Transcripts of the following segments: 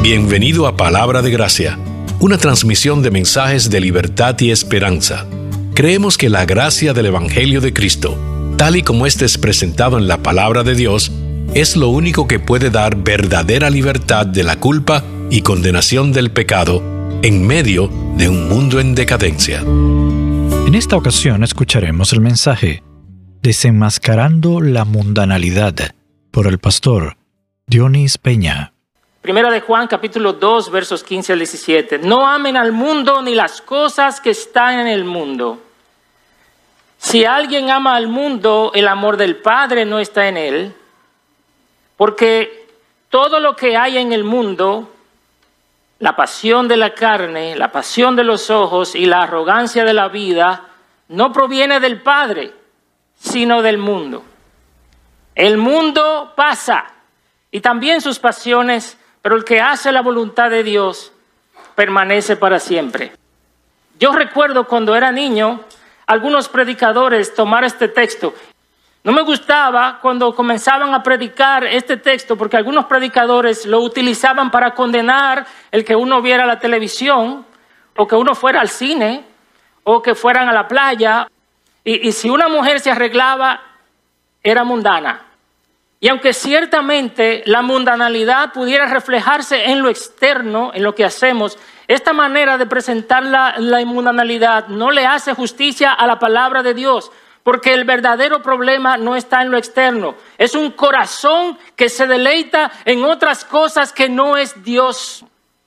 Bienvenido a Palabra de Gracia, una transmisión de mensajes de libertad y esperanza. Creemos que la gracia del Evangelio de Cristo, tal y como este es presentado en la Palabra de Dios, es lo único que puede dar verdadera libertad de la culpa y condenación del pecado en medio de un mundo en decadencia. En esta ocasión escucharemos el mensaje Desenmascarando la mundanalidad por el pastor Dionis Peña. Primera de Juan, capítulo 2, versos 15 al 17. No amen al mundo ni las cosas que están en el mundo. Si alguien ama al mundo, el amor del Padre no está en él, porque todo lo que hay en el mundo, la pasión de la carne, la pasión de los ojos y la arrogancia de la vida, no proviene del Padre, sino del mundo. El mundo pasa y también sus pasiones, pero el que hace la voluntad de Dios permanece para siempre. Yo recuerdo cuando era niño, algunos predicadores tomar este texto. No me gustaba cuando comenzaban a predicar este texto, porque algunos predicadores lo utilizaban para condenar el que uno viera la televisión, o que uno fuera al cine, o que fueran a la playa. Y si una mujer se arreglaba, era mundana. Y aunque ciertamente la mundanalidad pudiera reflejarse en lo externo, en lo que hacemos, esta manera de presentar la mundanalidad no le hace justicia a la palabra de Dios, porque el verdadero problema no está en lo externo. Es un corazón que se deleita en otras cosas que no es Dios.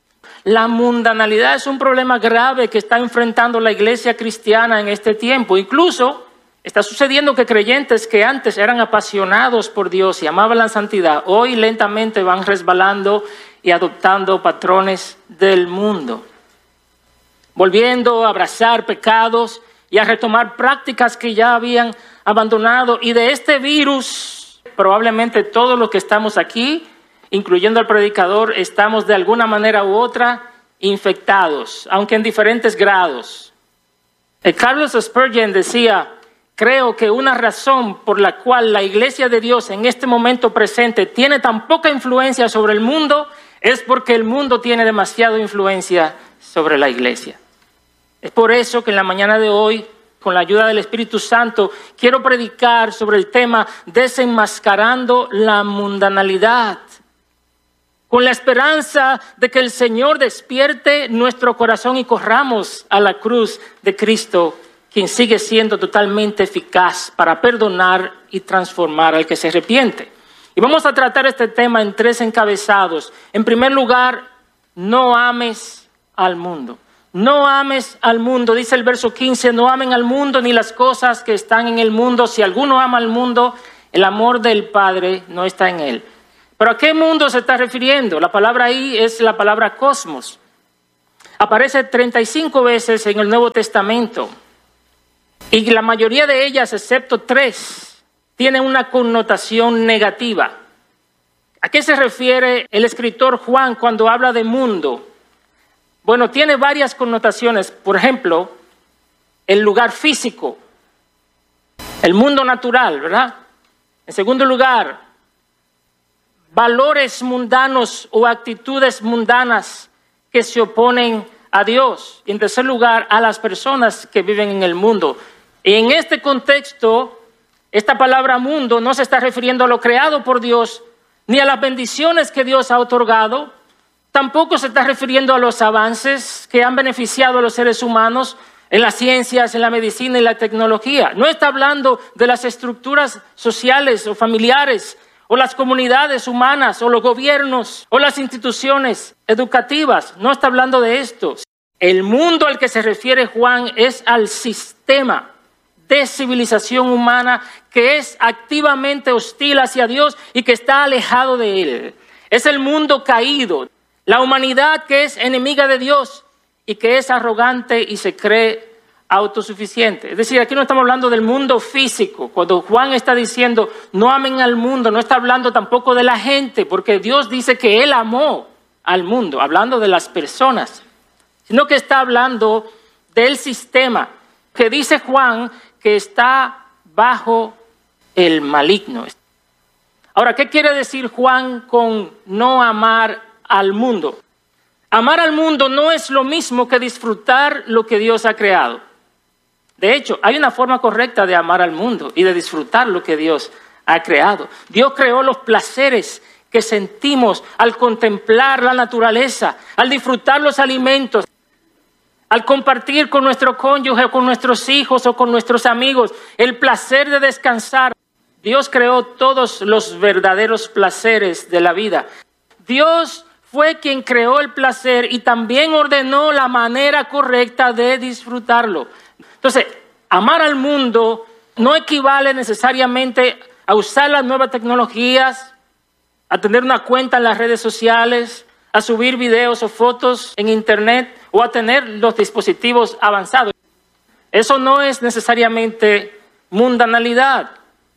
La mundanalidad es un problema grave que está enfrentando la iglesia cristiana en este tiempo. Incluso está sucediendo que creyentes que antes eran apasionados por Dios y amaban la santidad, hoy lentamente van resbalando y adoptando patrones del mundo, volviendo a abrazar pecados y a retomar prácticas que ya habían abandonado. Y de este virus, probablemente todos los que estamos aquí, incluyendo al predicador, estamos de alguna manera u otra infectados, aunque en diferentes grados. Carlos Spurgeon decía: creo que una razón por la cual la iglesia de Dios en este momento presente tiene tan poca influencia sobre el mundo es porque el mundo tiene demasiada influencia sobre la iglesia. Es por eso que en la mañana de hoy, con la ayuda del Espíritu Santo, quiero predicar sobre el tema desenmascarando la mundanalidad, con la esperanza de que el Señor despierte nuestro corazón y corramos a la cruz de Cristo, quien sigue siendo totalmente eficaz para perdonar y transformar al que se arrepiente. Y vamos a tratar este tema en 3 encabezados. En primer lugar, no ames al mundo. No ames al mundo, dice el verso 15, no amen al mundo ni las cosas que están en el mundo. Si alguno ama al mundo, el amor del Padre no está en él. ¿Pero a qué mundo se está refiriendo? La palabra ahí es la palabra cosmos. Aparece 35 veces en el Nuevo Testamento. Y la mayoría de ellas, excepto 3, tienen una connotación negativa. ¿A qué se refiere el escritor Juan cuando habla de mundo? Bueno, tiene varias connotaciones. Por ejemplo, el lugar físico, el mundo natural, ¿verdad? En segundo lugar, valores mundanos o actitudes mundanas que se oponen a Dios. Y en tercer lugar, a las personas que viven en el mundo. Y en este contexto, esta palabra mundo no se está refiriendo a lo creado por Dios, ni a las bendiciones que Dios ha otorgado. Tampoco se está refiriendo a los avances que han beneficiado a los seres humanos en las ciencias, en la medicina y la tecnología. No está hablando de las estructuras sociales o familiares, o las comunidades humanas, o los gobiernos, o las instituciones educativas. No está hablando de esto. El mundo al que se refiere Juan es al sistema de civilización humana que es activamente hostil hacia Dios y que está alejado de Él. Es el mundo caído, la humanidad que es enemiga de Dios y que es arrogante y se cree autosuficiente. Es decir, aquí no estamos hablando del mundo físico. Cuando Juan está diciendo no amen al mundo, no está hablando tampoco de la gente, porque Dios dice que Él amó al mundo, hablando de las personas, sino que está hablando del sistema, que dice Juan que está bajo el maligno. Ahora, ¿qué quiere decir Juan con no amar al mundo? Amar al mundo no es lo mismo que disfrutar lo que Dios ha creado. De hecho, hay una forma correcta de amar al mundo y de disfrutar lo que Dios ha creado. Dios creó los placeres que sentimos al contemplar la naturaleza, al disfrutar los alimentos, al compartir con nuestro cónyuge, con nuestros hijos o con nuestros amigos, el placer de descansar. Dios creó todos los verdaderos placeres de la vida. Dios fue quien creó el placer y también ordenó la manera correcta de disfrutarlo. Entonces, amar al mundo no equivale necesariamente a usar las nuevas tecnologías, a tener una cuenta en las redes sociales, a subir videos o fotos en internet o a tener los dispositivos avanzados. Eso no es necesariamente mundanalidad.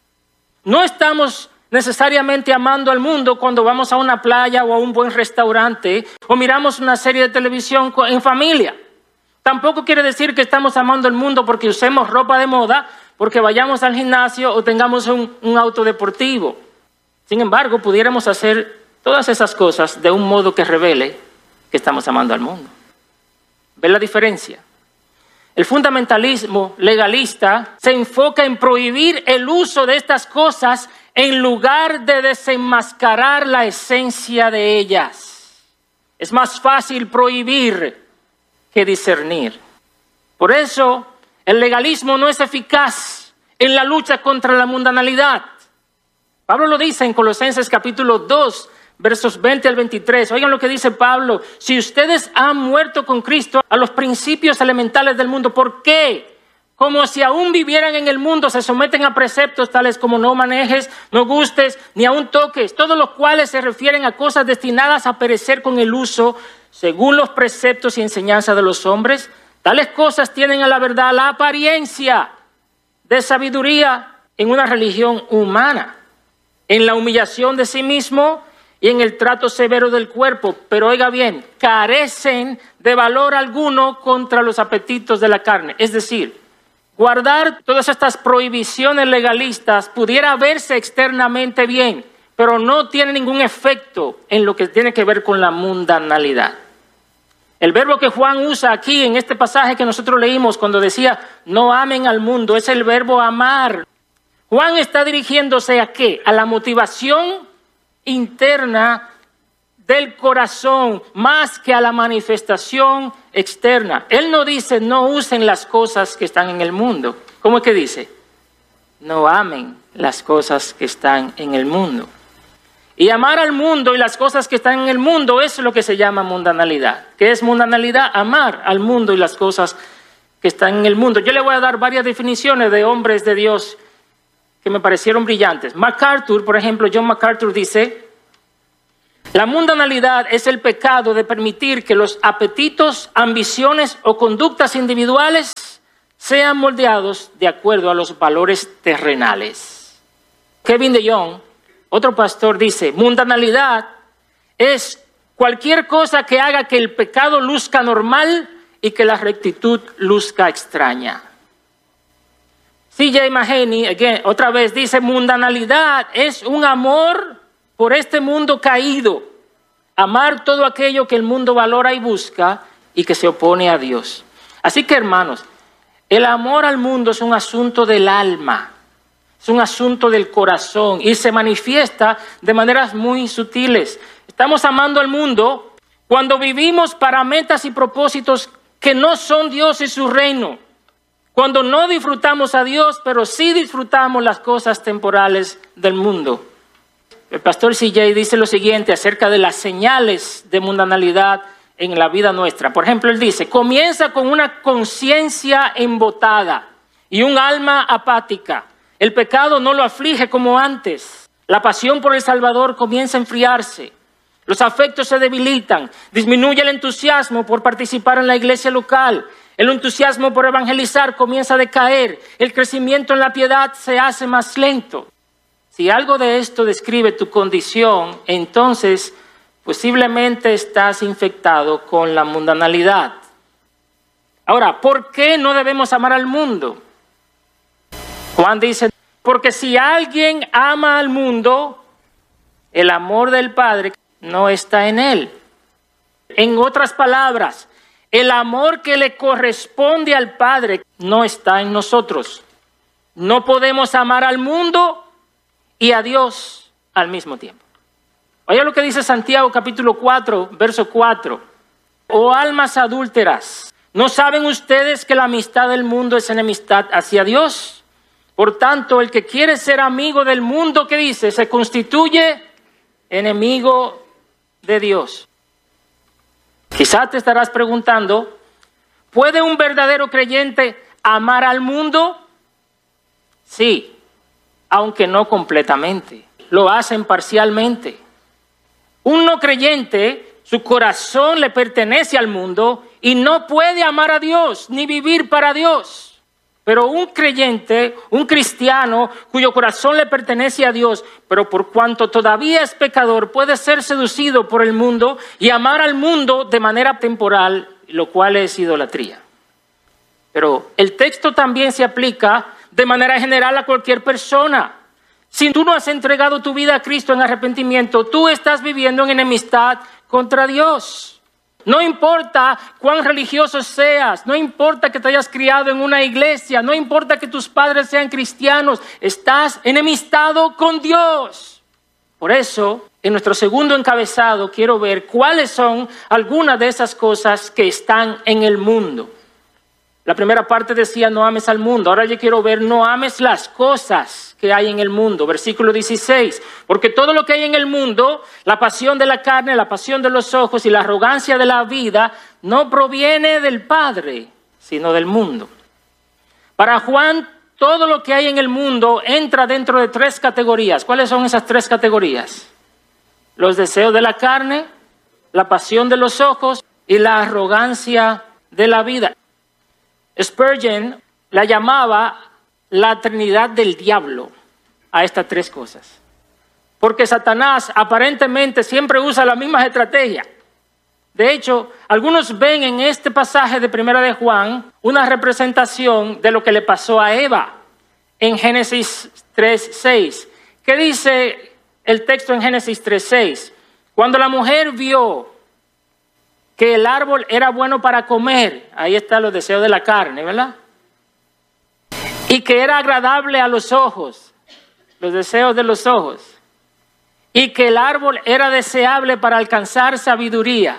No estamos necesariamente amando al mundo cuando vamos a una playa o a un buen restaurante o miramos una serie de televisión en familia. Tampoco quiere decir que estamos amando al mundo porque usemos ropa de moda, porque vayamos al gimnasio o tengamos un auto deportivo. Sin embargo, pudiéramos hacer todas esas cosas de un modo que revele que estamos amando al mundo. ¿Ven la diferencia? El fundamentalismo legalista se enfoca en prohibir el uso de estas cosas en lugar de desenmascarar la esencia de ellas. Es más fácil prohibir que discernir. Por eso, el legalismo no es eficaz en la lucha contra la mundanalidad. Pablo lo dice en Colosenses capítulo 2, versos 20 al 23. Oigan lo que dice Pablo. Si ustedes han muerto con Cristo a los principios elementales del mundo, ¿por qué? Como si aún vivieran en el mundo, se someten a preceptos tales como no manejes, no gustes, ni aún toques, todos los cuales se refieren a cosas destinadas a perecer con el uso, según los preceptos y enseñanzas de los hombres. Tales cosas tienen a la verdad la apariencia de sabiduría en una religión humana, en la humillación de sí mismo y en el trato severo del cuerpo, pero oiga bien, carecen de valor alguno contra los apetitos de la carne. Es decir, guardar todas estas prohibiciones legalistas pudiera verse externamente bien, pero no tiene ningún efecto en lo que tiene que ver con la mundanalidad. El verbo que Juan usa aquí en este pasaje que nosotros leímos cuando decía no amen al mundo es el verbo amar. Juan está dirigiéndose ¿a qué? A la motivación interna del corazón más que a la manifestación externa. Él no dice no usen las cosas que están en el mundo. ¿Cómo es que dice? No amen las cosas que están en el mundo. Y amar al mundo y las cosas que están en el mundo es lo que se llama mundanalidad. ¿Qué es mundanalidad? Amar al mundo y las cosas que están en el mundo. Yo le voy a dar varias definiciones de hombres de Dios que me parecieron brillantes. MacArthur, por ejemplo, John MacArthur dice: la mundanalidad es el pecado de permitir que los apetitos, ambiciones o conductas individuales sean moldeados de acuerdo a los valores terrenales. Kevin DeYoung, otro pastor, dice: mundanalidad es cualquier cosa que haga que el pecado luzca normal y que la rectitud luzca extraña. C.J. Mahaney, otra vez, dice: mundanalidad es un amor por este mundo caído, amar todo aquello que el mundo valora y busca y que se opone a Dios. Así que, hermanos, el amor al mundo es un asunto del alma, es un asunto del corazón y se manifiesta de maneras muy sutiles. Estamos amando al mundo cuando vivimos para metas y propósitos que no son Dios y su reino. Cuando no disfrutamos a Dios, pero sí disfrutamos las cosas temporales del mundo. El pastor C.J. dice lo siguiente acerca de las señales de mundanalidad en la vida nuestra. Por ejemplo, él dice: comienza con una conciencia embotada y un alma apática. El pecado no lo aflige como antes. La pasión por el Salvador comienza a enfriarse. Los afectos se debilitan. Disminuye el entusiasmo por participar en la iglesia local. El entusiasmo por evangelizar comienza a decaer. El crecimiento en la piedad se hace más lento. Si algo de esto describe tu condición, entonces posiblemente estás infectado con la mundanalidad. Ahora, ¿por qué no debemos amar al mundo? Juan dice: porque si alguien ama al mundo, el amor del Padre no está en él. En otras palabras, el amor que le corresponde al Padre no está en nosotros. No podemos amar al mundo y a Dios al mismo tiempo. Oiga lo que dice Santiago capítulo 4, verso 4. Oh almas adúlteras, ¿no saben ustedes que la amistad del mundo es enemistad hacia Dios? Por tanto, el que quiere ser amigo del mundo, ¿qué dice? Se constituye enemigo de Dios. Quizás te estarás preguntando, ¿puede un verdadero creyente amar al mundo? Sí, aunque no completamente. Lo hacen parcialmente. Un no creyente, su corazón le pertenece al mundo y no puede amar a Dios ni vivir para Dios. Pero un creyente, un cristiano, cuyo corazón le pertenece a Dios, pero por cuanto todavía es pecador, puede ser seducido por el mundo y amar al mundo de manera temporal, lo cual es idolatría. Pero el texto también se aplica de manera general a cualquier persona. Si tú no has entregado tu vida a Cristo en arrepentimiento, tú estás viviendo en enemistad contra Dios. No importa cuán religioso seas, no importa que te hayas criado en una iglesia, no importa que tus padres sean cristianos, estás enemistado con Dios. Por eso, en nuestro segundo encabezado, quiero ver cuáles son algunas de esas cosas que están en el mundo. La primera parte decía no ames al mundo. Ahora yo quiero ver no ames las cosas que hay en el mundo. Versículo 16. Porque todo lo que hay en el mundo, la pasión de la carne, la pasión de los ojos y la arrogancia de la vida, no proviene del Padre, sino del mundo. Para Juan, todo lo que hay en el mundo entra dentro de tres categorías. ¿Cuáles son esas tres categorías? Los deseos de la carne, la pasión de los ojos y la arrogancia de la vida. Spurgeon la llamaba la Trinidad del diablo a estas tres cosas. Porque Satanás aparentemente siempre usa las mismas estrategias. De hecho, algunos ven en este pasaje de Primera de Juan una representación de lo que le pasó a Eva en Génesis 3:6. ¿Qué dice el texto en Génesis 3:6? Cuando la mujer vio que el árbol era bueno para comer, ahí están los deseos de la carne, ¿verdad? Y que era agradable a los ojos, los deseos de los ojos. Y que el árbol era deseable para alcanzar sabiduría,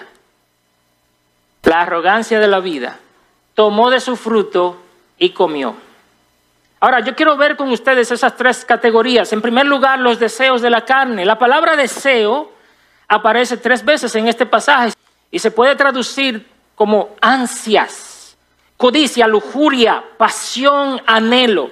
la arrogancia de la vida. Tomó de su fruto y comió. Ahora, yo quiero ver con ustedes esas tres categorías. En primer lugar, los deseos de la carne. La palabra deseo aparece 3 veces en este pasaje. Y se puede traducir como ansias, codicia, lujuria, pasión, anhelo.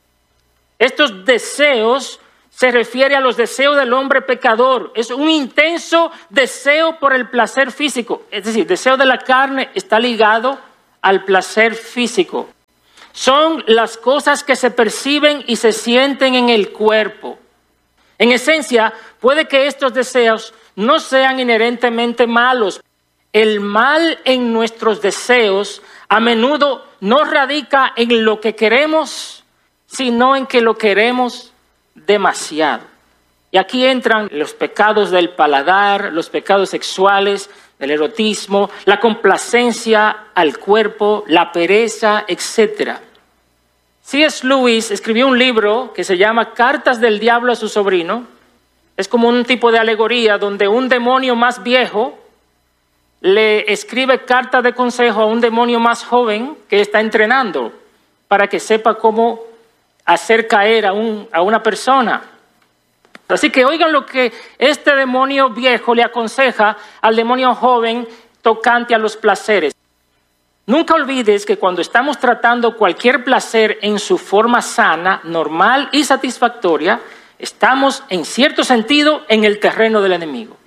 Estos deseos se refieren a los deseos del hombre pecador. Es un intenso deseo por el placer físico. Es decir, deseo de la carne está ligado al placer físico. Son las cosas que se perciben y se sienten en el cuerpo. En esencia, puede que estos deseos no sean inherentemente malos. El mal en nuestros deseos a menudo no radica en lo que queremos, sino en que lo queremos demasiado. Y aquí entran los pecados del paladar, los pecados sexuales, el erotismo, la complacencia al cuerpo, la pereza, etc. C.S. Lewis escribió un libro que se llama Cartas del Diablo a su sobrino. Es como un tipo de alegoría donde un demonio más viejo le escribe cartas de consejo a un demonio más joven que está entrenando para que sepa cómo hacer caer a una persona. Así que oigan lo que este demonio viejo le aconseja al demonio joven tocante a los placeres. Nunca olvides que cuando estamos tratando cualquier placer en su forma sana, normal y satisfactoria, estamos en cierto sentido en el terreno del enemigo.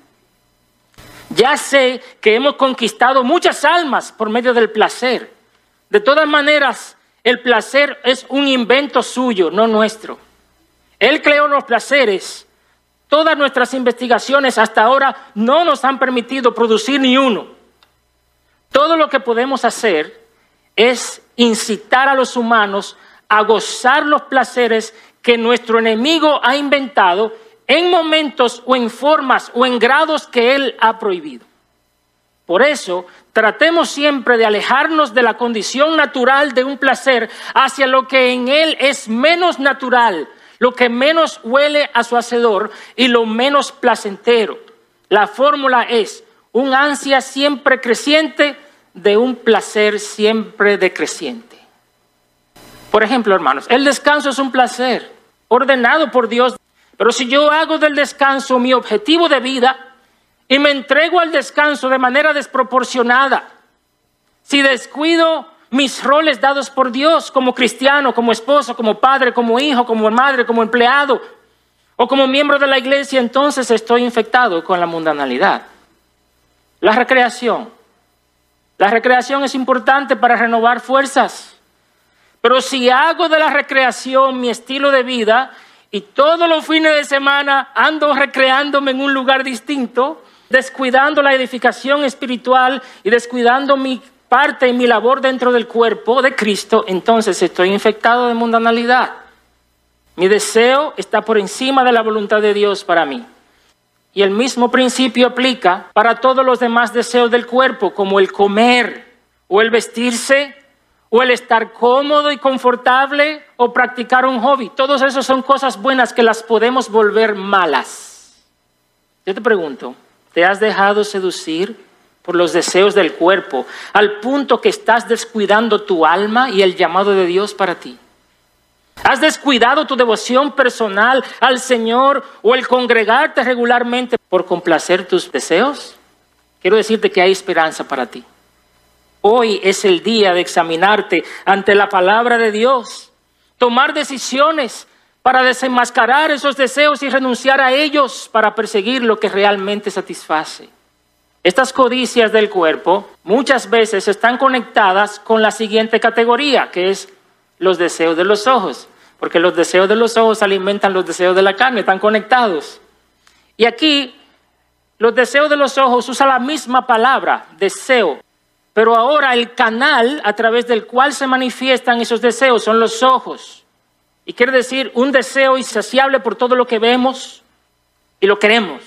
Ya sé que hemos conquistado muchas almas por medio del placer. De todas maneras, el placer es un invento suyo, no nuestro. Él creó los placeres. Todas nuestras investigaciones hasta ahora no nos han permitido producir ni uno. Todo lo que podemos hacer es incitar a los humanos a gozar los placeres que nuestro enemigo ha inventado en momentos o en formas o en grados que él ha prohibido. Por eso, tratemos siempre de alejarnos de la condición natural de un placer hacia lo que en él es menos natural, lo que menos huele a su hacedor y lo menos placentero. La fórmula es un ansia siempre creciente de un placer siempre decreciente. Por ejemplo, hermanos, el descanso es un placer ordenado por Dios, pero si yo hago del descanso mi objetivo de vida y me entrego al descanso de manera desproporcionada, si descuido mis roles dados por Dios como cristiano, como esposo, como padre, como hijo, como madre, como empleado o como miembro de la iglesia, entonces estoy infectado con la mundanalidad. La recreación es importante para renovar fuerzas. Pero si hago de la recreación mi estilo de vida y todos los fines de semana ando recreándome en un lugar distinto, descuidando la edificación espiritual y descuidando mi parte y mi labor dentro del cuerpo de Cristo, entonces estoy infectado de mundanalidad. Mi deseo está por encima de la voluntad de Dios para mí. Y el mismo principio aplica para todos los demás deseos del cuerpo, como el comer o el vestirse, o el estar cómodo y confortable, o practicar un hobby. Todos esos son cosas buenas que las podemos volver malas. Yo te pregunto, ¿te has dejado seducir por los deseos del cuerpo al punto que estás descuidando tu alma y el llamado de Dios para ti? ¿Has descuidado tu devoción personal al Señor o el congregarte regularmente por complacer tus deseos? Quiero decirte que hay esperanza para ti. Hoy es el día de examinarte ante la palabra de Dios, tomar decisiones para desenmascarar esos deseos y renunciar a ellos para perseguir lo que realmente satisface. Estas codicias del cuerpo muchas veces están conectadas con la siguiente categoría, que es los deseos de los ojos, porque los deseos de los ojos alimentan los deseos de la carne, están conectados. Y aquí, los deseos de los ojos usa la misma palabra, deseo. Pero ahora el canal a través del cual se manifiestan esos deseos son los ojos. Y quiere decir un deseo insaciable por todo lo que vemos y lo queremos.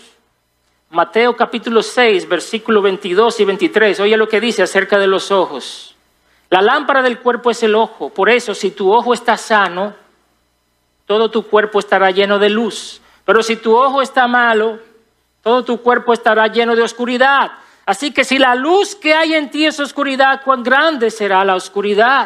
Mateo capítulo 6, versículos 22 y 23. Oye lo que dice acerca de los ojos. La lámpara del cuerpo es el ojo. Por eso, si tu ojo está sano, todo tu cuerpo estará lleno de luz. Pero si tu ojo está malo, todo tu cuerpo estará lleno de oscuridad. Así que si la luz que hay en ti es oscuridad, ¿cuán grande será la oscuridad?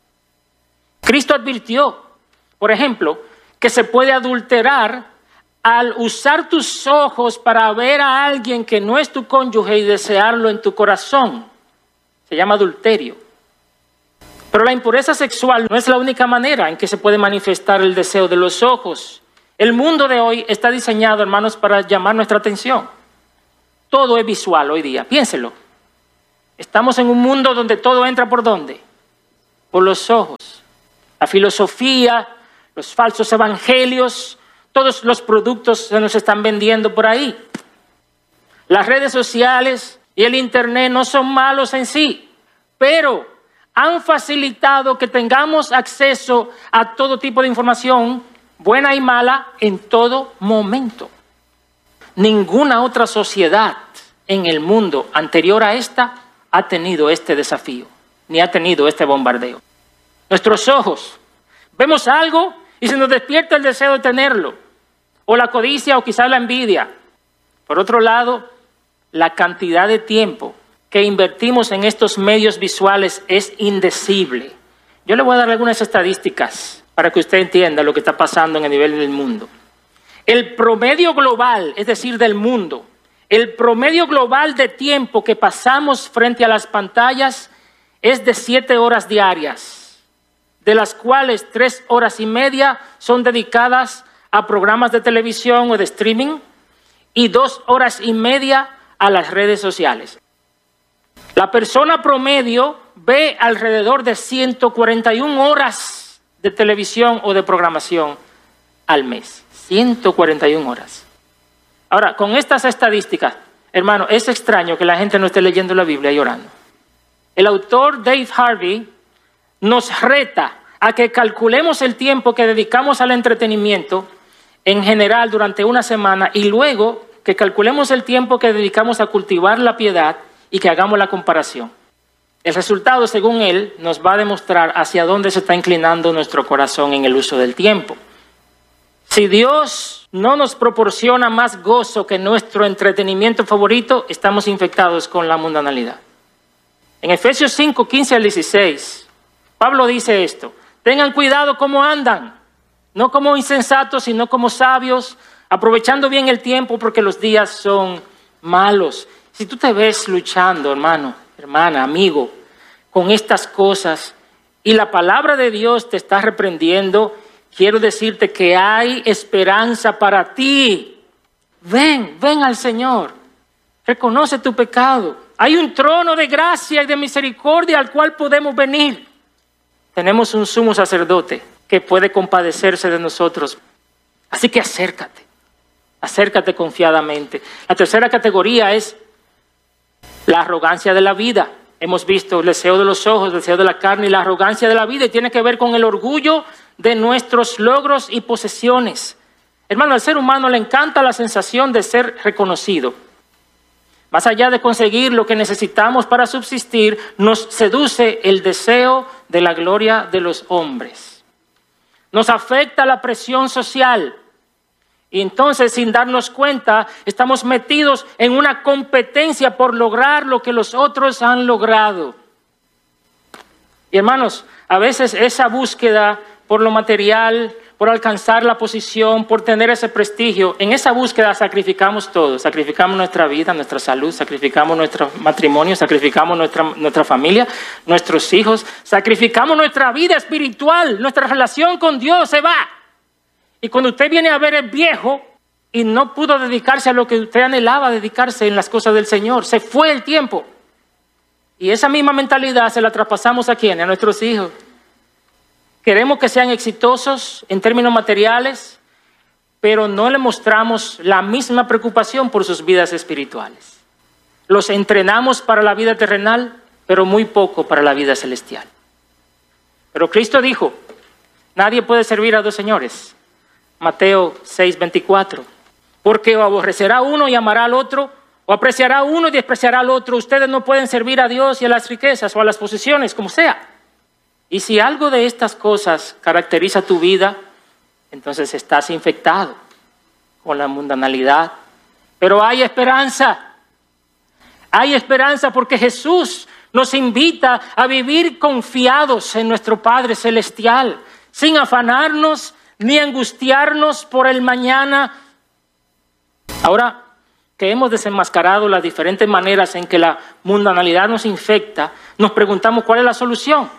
Cristo advirtió, por ejemplo, que se puede adulterar al usar tus ojos para ver a alguien que no es tu cónyuge y desearlo en tu corazón. Se llama adulterio. Pero la impureza sexual no es la única manera en que se puede manifestar el deseo de los ojos. El mundo de hoy está diseñado, hermanos, para llamar nuestra atención. Todo es visual hoy día, piénselo. Estamos en un mundo donde todo entra ¿por dónde? Por los ojos. La filosofía, los falsos evangelios, todos los productos se nos están vendiendo por ahí. Las redes sociales y el internet no son malos en sí, pero han facilitado que tengamos acceso a todo tipo de información, buena y mala, en todo momento. Ninguna otra sociedad en el mundo anterior a esta ha tenido este desafío, ni ha tenido este bombardeo. Nuestros ojos, vemos algo y se nos despierta el deseo de tenerlo, o la codicia o quizás la envidia. Por otro lado, la cantidad de tiempo que invertimos en estos medios visuales es indecible. Yo le voy a dar algunas estadísticas para que usted entienda lo que está pasando en el nivel del mundo. El promedio global, es decir, del mundo, el promedio global de tiempo que pasamos frente a las pantallas es de 7 horas diarias, de las cuales 3 horas y media son dedicadas a programas de televisión o de streaming y 2 horas y media a las redes sociales. La persona promedio ve alrededor de 141 horas de televisión o de programación al mes. 141 horas. Ahora, con estas estadísticas, hermano, es extraño que la gente no esté leyendo la Biblia y orando. El autor Dave Harvey nos reta a que calculemos el tiempo que dedicamos al entretenimiento en general durante una semana y luego que calculemos el tiempo que dedicamos a cultivar la piedad y que hagamos la comparación. El resultado, según él, nos va a demostrar hacia dónde se está inclinando nuestro corazón en el uso del tiempo. Si Dios no nos proporciona más gozo que nuestro entretenimiento favorito, estamos infectados con la mundanalidad. En Efesios 5, 15 al 16, Pablo dice esto: tengan cuidado cómo andan, no como insensatos, sino como sabios, aprovechando bien el tiempo porque los días son malos. Si tú te ves luchando, hermano, hermana, amigo, con estas cosas y la palabra de Dios te está reprendiendo, quiero decirte que hay esperanza para ti. Ven al Señor. Reconoce tu pecado. Hay un trono de gracia y de misericordia al cual podemos venir. Tenemos un sumo sacerdote que puede compadecerse de nosotros. Así que acércate confiadamente. La tercera categoría es la arrogancia de la vida. Hemos visto el deseo de los ojos, el deseo de la carne y la arrogancia de la vida, y tiene que ver con el orgullo de nuestros logros y posesiones. Hermano, al ser humano le encanta la sensación de ser reconocido. Más allá de conseguir lo que necesitamos para subsistir, nos seduce el deseo de la gloria de los hombres. Nos afecta la presión social. Y entonces, sin darnos cuenta, estamos metidos en una competencia por lograr lo que los otros han logrado. Y hermanos, a veces esa búsqueda por lo material, por alcanzar la posición, por tener ese prestigio, en esa búsqueda sacrificamos todo. Sacrificamos nuestra vida, nuestra salud, sacrificamos nuestro matrimonio, sacrificamos nuestra familia, nuestros hijos, sacrificamos nuestra vida espiritual, nuestra relación con Dios se va. Y cuando usted viene a ver, es viejo y no pudo dedicarse a lo que usted anhelaba dedicarse en las cosas del Señor. Se fue el tiempo. Y esa misma mentalidad se la traspasamos ¿a quién? A nuestros hijos. Queremos que sean exitosos en términos materiales, pero no le mostramos la misma preocupación por sus vidas espirituales. Los entrenamos para la vida terrenal, pero muy poco para la vida celestial. Pero Cristo dijo, nadie puede servir a dos señores. Mateo 6:24. Porque o aborrecerá uno y amará al otro, o apreciará uno y despreciará al otro. Ustedes no pueden servir a Dios y a las riquezas o a las posesiones, como sea. Y si algo de estas cosas caracteriza tu vida, entonces estás infectado con la mundanalidad. Pero hay esperanza. Hay esperanza porque Jesús nos invita a vivir confiados en nuestro Padre Celestial, sin afanarnos ni angustiarnos por el mañana. Ahora que hemos desenmascarado las diferentes maneras en que la mundanalidad nos infecta, nos preguntamos cuál es la solución.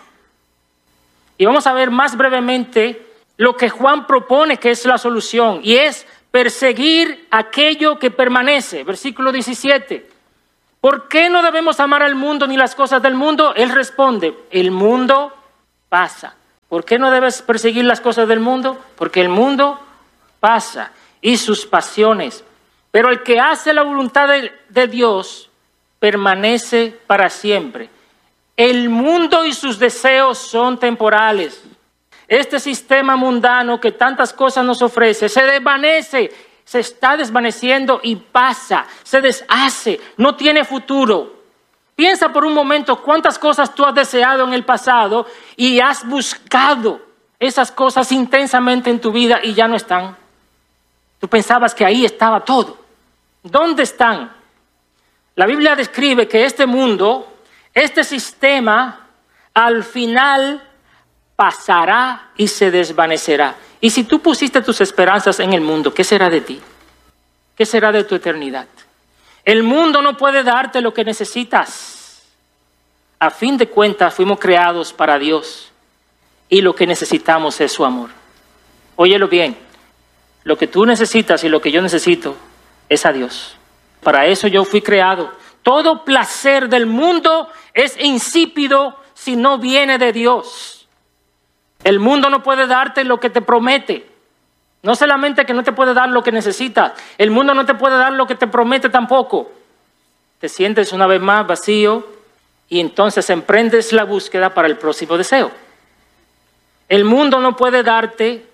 Y vamos a ver más brevemente lo que Juan propone que es la solución, y es perseguir aquello que permanece. Versículo 17. ¿Por qué no debemos amar al mundo ni las cosas del mundo? Él responde, el mundo pasa. ¿Por qué no debes perseguir las cosas del mundo? Porque el mundo pasa y sus pasiones. Pero el que hace la voluntad de Dios permanece para siempre. El mundo y sus deseos son temporales. Este sistema mundano que tantas cosas nos ofrece se desvanece, se está desvaneciendo y pasa, se deshace, no tiene futuro. Piensa por un momento cuántas cosas tú has deseado en el pasado y has buscado esas cosas intensamente en tu vida y ya no están. Tú pensabas que ahí estaba todo. ¿Dónde están? La Biblia describe que este mundo, este sistema, al final pasará y se desvanecerá. Y si tú pusiste tus esperanzas en el mundo, ¿qué será de ti? ¿Qué será de tu eternidad? El mundo no puede darte lo que necesitas. A fin de cuentas, fuimos creados para Dios y lo que necesitamos es su amor. Óyelo bien, lo que tú necesitas y lo que yo necesito es a Dios. Para eso yo fui creado. Todo placer del mundo es insípido si no viene de Dios. El mundo no puede darte lo que te promete. No solamente que no te puede dar lo que necesitas, el mundo no te puede dar lo que te promete tampoco. Te sientes una vez más vacío y entonces emprendes la búsqueda para el próximo deseo. El mundo no puede darte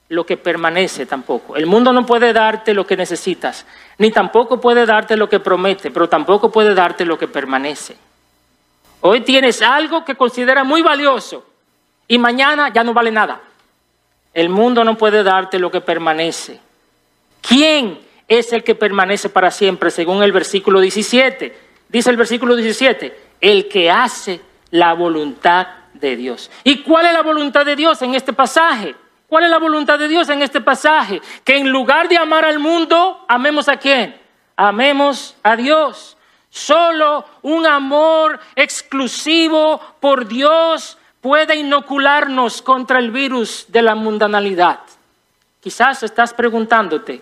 lo que permanece tampoco. El mundo no puede darte lo que necesitas, ni tampoco puede darte lo que promete, pero tampoco puede darte lo que permanece. Hoy tienes algo que consideras muy valioso y mañana ya no vale nada. El mundo no puede darte lo que permanece. ¿Quién es el que permanece para siempre? Según el versículo 17. Dice el versículo 17, el que hace la voluntad de Dios. ¿Y cuál es la voluntad de Dios en este pasaje? ¿Cuál es la voluntad de Dios en este pasaje? Que en lugar de amar al mundo, ¿amemos a quién? Amemos a Dios. Solo un amor exclusivo por Dios puede inocularnos contra el virus de la mundanalidad. Quizás estás preguntándote,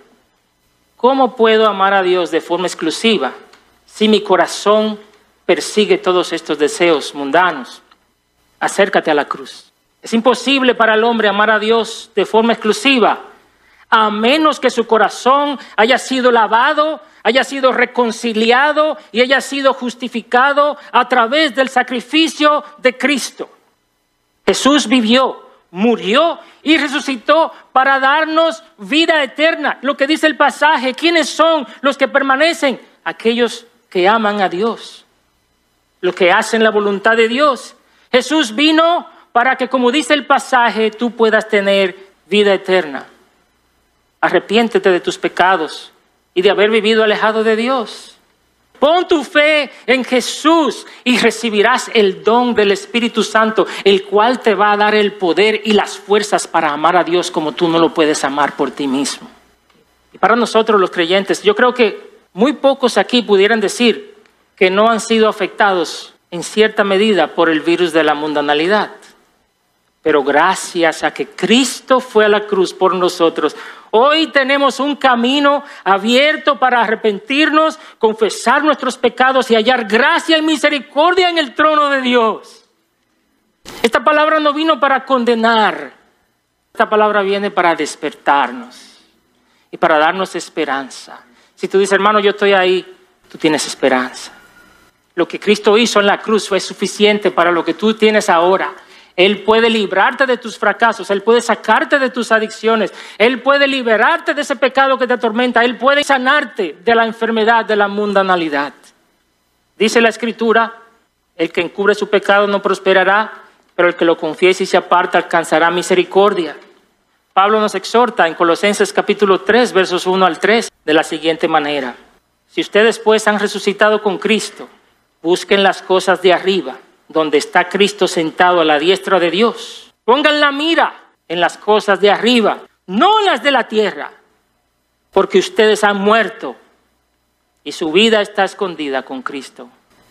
¿cómo puedo amar a Dios de forma exclusiva si mi corazón persigue todos estos deseos mundanos? Acércate a la cruz. Es imposible para el hombre amar a Dios de forma exclusiva, a menos que su corazón haya sido lavado, haya sido reconciliado y haya sido justificado a través del sacrificio de Cristo. Jesús vivió, murió y resucitó para darnos vida eterna. Lo que dice el pasaje, ¿quiénes son los que permanecen? Aquellos que aman a Dios, los que hacen la voluntad de Dios. Jesús vino para que, como dice el pasaje, tú puedas tener vida eterna. Arrepiéntete de tus pecados y de haber vivido alejado de Dios. Pon tu fe en Jesús y recibirás el don del Espíritu Santo, el cual te va a dar el poder y las fuerzas para amar a Dios como tú no lo puedes amar por ti mismo. Y para nosotros los creyentes, yo creo que muy pocos aquí pudieran decir que no han sido afectados en cierta medida por el virus de la mundanalidad. Pero gracias a que Cristo fue a la cruz por nosotros, hoy tenemos un camino abierto para arrepentirnos, confesar nuestros pecados y hallar gracia y misericordia en el trono de Dios. Esta palabra no vino para condenar, esta palabra viene para despertarnos y para darnos esperanza. Si tú dices, hermano, yo estoy ahí, tú tienes esperanza. Lo que Cristo hizo en la cruz fue suficiente para lo que tú tienes ahora. Él puede librarte de tus fracasos, Él puede sacarte de tus adicciones, Él puede liberarte de ese pecado que te atormenta, Él puede sanarte de la enfermedad, de la mundanalidad. Dice la Escritura, el que encubre su pecado no prosperará, pero el que lo confiese y se aparta alcanzará misericordia. Pablo nos exhorta en Colosenses capítulo 3, versos 1 al 3, de la siguiente manera. Si ustedes pues han resucitado con Cristo, busquen las cosas de arriba, donde está Cristo sentado a la diestra de Dios. Pongan la mira en las cosas de arriba, no en las de la tierra, porque ustedes han muerto y su vida está escondida con Cristo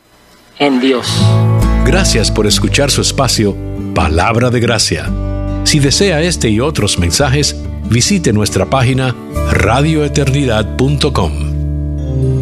en Dios. Gracias por escuchar su espacio Palabra de Gracia. Si desea este y otros mensajes, visite nuestra página radioeternidad.com.